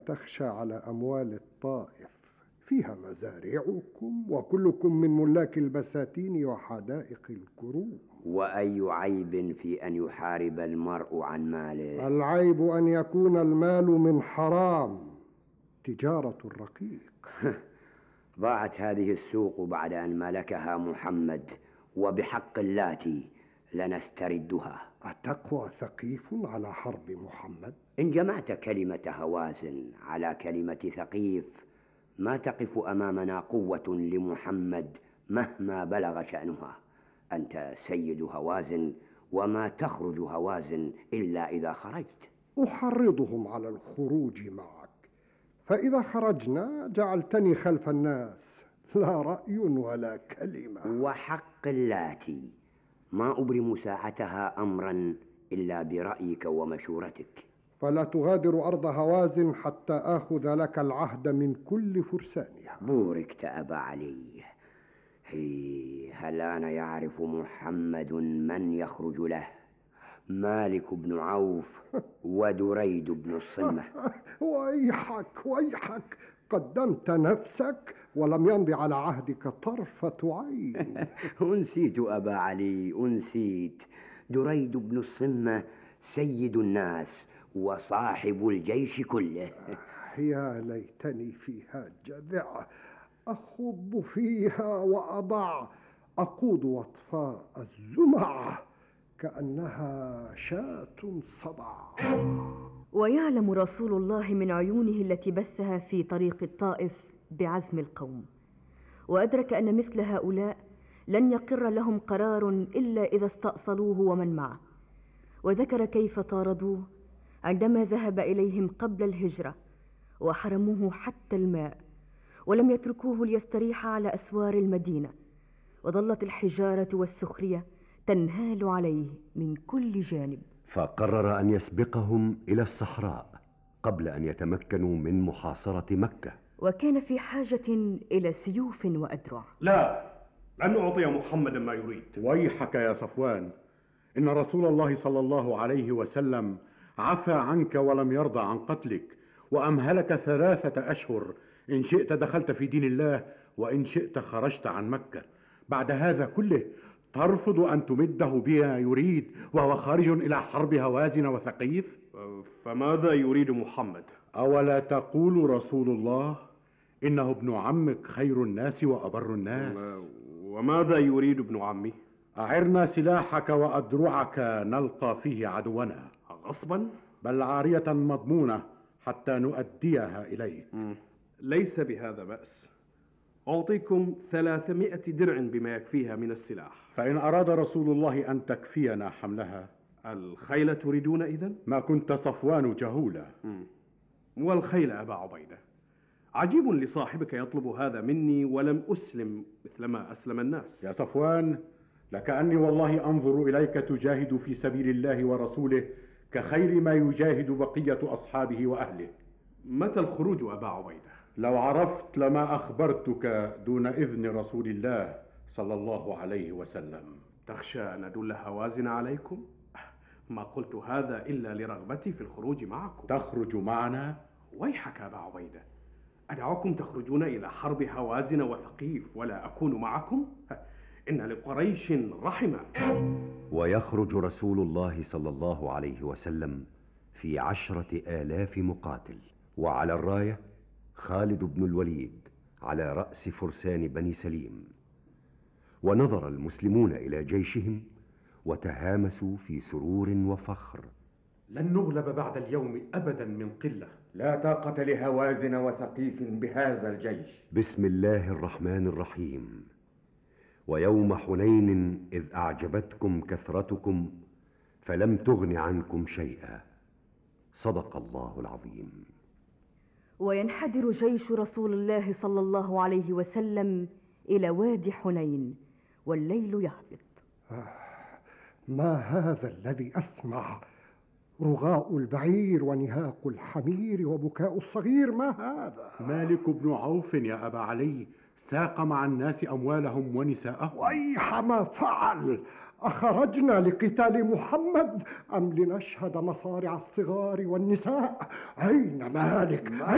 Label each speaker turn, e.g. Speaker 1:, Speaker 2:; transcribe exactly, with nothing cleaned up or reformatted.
Speaker 1: تخشى على أموال الطائف، فيها مزارعكم وكلكم من ملاك البساتين وحدائق الكروم.
Speaker 2: وأي عيب في أن يحارب المرء عن ماله؟
Speaker 1: العيب أن يكون المال من حرام، تجارة الرقيق.
Speaker 2: ضاعت هذه السوق بعد أن ملكها محمد، وبحق اللاتي لنستردها.
Speaker 1: أتقوى ثقيف على حرب محمد؟
Speaker 2: إن جمعت كلمة هوازن على كلمة ثقيف ما تقف أمامنا قوة لمحمد مهما بلغ شأنها. أنت سيد هوازن، وما تخرج هوازن إلا إذا خرجت.
Speaker 1: أحرضهم على الخروج معك، فإذا خرجنا جعلتني خلف الناس، لا رأي ولا كلمة.
Speaker 2: وحق اللاتي ما أبرم ساعتها أمرا إلا برأيك ومشورتك.
Speaker 1: فلا تغادر أرض هوازن حتى آخذ لك العهد من كل فرسانها.
Speaker 2: بوركت أبا علي. هي هل أنا يعرف محمد من يخرج له؟ مالك بن عوف ودريد بن الصمة.
Speaker 1: ويحك ويحك، قدمت نفسك ولم يمض على عهدك طرفة عين.
Speaker 2: أنسيت أبا علي، أنسيت. دريد بن الصمة سيد الناس وصاحب الجيش كله.
Speaker 1: يا ليتني فيها جذع، أخب فيها وأضع، أقود وطفاء الزمع كأنها شاة صدع.
Speaker 3: ويعلم رسول الله من عيونه التي بثها في طريق الطائف بعزم القوم، وأدرك أن مثل هؤلاء لن يقر لهم قرار إلا إذا استأصلوه ومن معه، وذكر كيف طاردوه عندما ذهب إليهم قبل الهجرة، وحرموه حتى الماء، ولم يتركوه ليستريح على أسوار المدينة، وظلت الحجارة والسخرية تنهال عليه من كل جانب.
Speaker 4: فقرر أن يسبقهم إلى الصحراء قبل أن يتمكنوا من محاصرة مكة،
Speaker 3: وكان في حاجة إلى سيوف وأدرع.
Speaker 5: لا، لن أعطي محمدا ما يريد.
Speaker 6: ويحك يا صفوان، إن رسول الله صلى الله عليه وسلم عفى عنك ولم يرضى عن قتلك، وأمهلك ثلاثة أشهر، إن شئت دخلت في دين الله وإن شئت خرجت عن مكة. بعد هذا كله ترفض أن تمده بما يريد وهو خارج إلى حرب هوازن وثقيف؟
Speaker 5: فماذا يريد محمد؟
Speaker 6: أولا تقول رسول الله إنه ابن عمك خير الناس وأبر الناس؟
Speaker 5: وماذا يريد ابن عمي؟
Speaker 6: أعرنا سلاحك وأدرعك نلقى فيه عدونا.
Speaker 5: غصبا؟
Speaker 6: بل عارية مضمونة حتى نؤديها إليك.
Speaker 5: ليس بهذا بأس، أعطيكم ثلاثمائة درع بما يكفيها من السلاح.
Speaker 6: فإن أراد رسول الله أن تكفينا حملها.
Speaker 5: الخيل تريدون إذن؟
Speaker 6: ما كنت صفوان جهولا.
Speaker 5: مم. والخيل أبا عبيدة. عجيب لصاحبك يطلب هذا مني ولم أسلم مثلما أسلم الناس.
Speaker 6: يا صفوان، لكأني والله أنظر إليك تجاهد في سبيل الله ورسوله كخير ما يجاهد بقية أصحابه وأهله.
Speaker 5: متى الخروج أبا عبيدة؟
Speaker 6: لو عرفت لما أخبرتك دون إذن رسول الله صلى الله عليه وسلم.
Speaker 5: تخشى أن أدل هوازن عليكم؟ ما قلت هذا إلا لرغبتي في الخروج معكم.
Speaker 6: تخرج معنا؟
Speaker 5: ويحك أبا عبيدة، أدعوكم تخرجون إلى حرب هوازن وثقيف ولا أكون معكم؟ إن لقريش رحمة.
Speaker 4: ويخرج رسول الله صلى الله عليه وسلم في عشرة آلاف مقاتل، وعلى الراية خالد بن الوليد على رأس فرسان بني سليم. ونظر المسلمون إلى جيشهم وتهامسوا في سرور وفخر.
Speaker 7: لن نغلب بعد اليوم أبدا من قلة.
Speaker 8: لا طاقة لهوازن وثقيف بهذا الجيش.
Speaker 4: بسم الله الرحمن الرحيم. ويوم حنين إذ أعجبتكم كثرتكم فلم تغن عنكم شيئا. صدق الله العظيم.
Speaker 3: وينحدر جيش رسول الله صلى الله عليه وسلم إلى وادي حنين والليل يهبط.
Speaker 1: ما هذا الذي أسمع؟ رغاء البعير ونهاق الحمير وبكاء الصغير، ما هذا؟
Speaker 6: مالك بن عوف يا أبا علي ساق مع الناس أموالهم ونساءهم.
Speaker 1: ويح ما فعل! أخرجنا لقتال محمد أم لنشهد مصارع الصغار والنساء؟ أين مالك؟